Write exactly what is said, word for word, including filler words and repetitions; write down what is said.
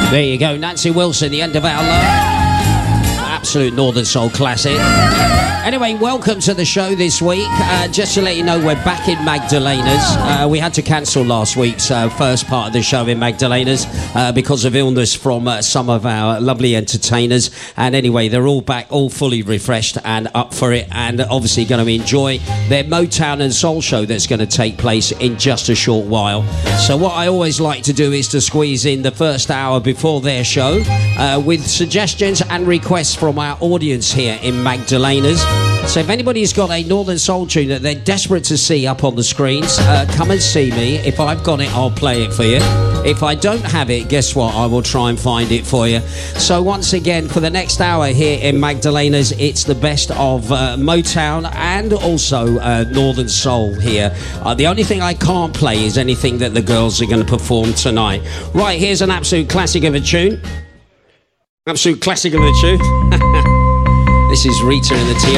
There you go, Nancy Wilson, The End of Our Love. Absolute Northern Soul classic. Anyway, welcome to the show this week. Uh, just to let you know, we're back in Magdalena's. Uh, we had to cancel last week's uh, first part of the show in Magdalena's uh, because of illness from uh, some of our lovely entertainers. And anyway, they're all back, all fully refreshed and up for it, and obviously going to enjoy their Motown and Soul show that's going to take place in just a short while. So what I always like to do is to squeeze in the first hour before their show uh, with suggestions and requests from our audience here in Magdalena's. So if anybody's got a Northern Soul tune that they're desperate to see up on the screens, uh, come and see me. If I've got it, I'll play it for you. If I don't have it, guess what? I will try and find it for you. So once again, for the next hour here in Magdalena's, it's the best of uh, Motown and also uh, Northern Soul here. Uh, the only thing I can't play is anything that the girls are going to perform tonight. Right, here's an absolute classic of a tune. Absolute classic of a tune. This is Rita and the T